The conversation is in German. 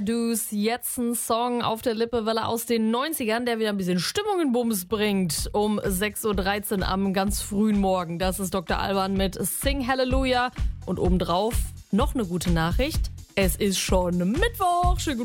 Du's jetzt ein Song auf der Lippe, weil er aus den 90ern, der wieder ein bisschen Stimmung in Bums bringt, um 6.13 Uhr am ganz frühen Morgen. Das ist Dr. Alban mit Sing Hallelujah und obendrauf noch eine gute Nachricht. Es ist schon Mittwoch. Schönen